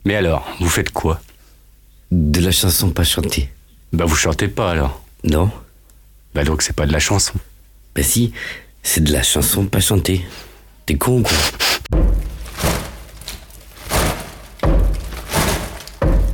Mais alors, vous faites quoi? De la chanson pas chantée. Bah vous chantez pas alors. Non? Bah donc c'est pas de la chanson. Bah si, c'est de la chanson pas chantée. T'es con, quoi.